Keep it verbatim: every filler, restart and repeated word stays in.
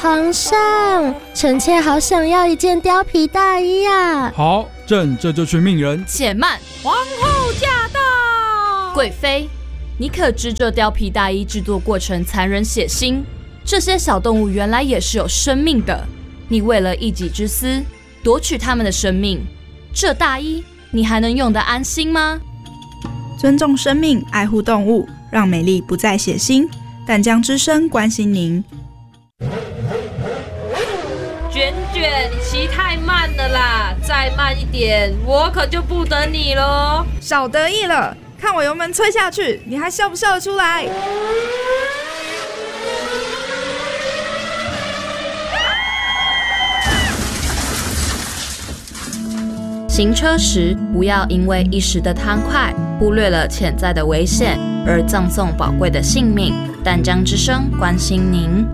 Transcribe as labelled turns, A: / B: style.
A: 皇上，臣妾好想要一件貂皮大衣啊！
B: 好，朕这就去命人。
C: 且慢，
D: 皇后驾到！
C: 贵妃，你可知这貂皮大衣制作过程残忍血腥？这些小动物原来也是有生命的，你为了一己之私，夺取他们的生命，这大衣你还能用得安心吗？
E: 尊重生命，爱护动物，让美丽不再血腥。淡江之声关心您。
D: 卷卷，你骑太慢了啦，再慢一点，我可就不等你咯。
E: 少得意了，看我油门催下去，你还笑不笑得出来？
C: 行车时不要因为一时的贪快，忽略了潜在的危险，而葬送宝贵的性命。淡江之声关心您。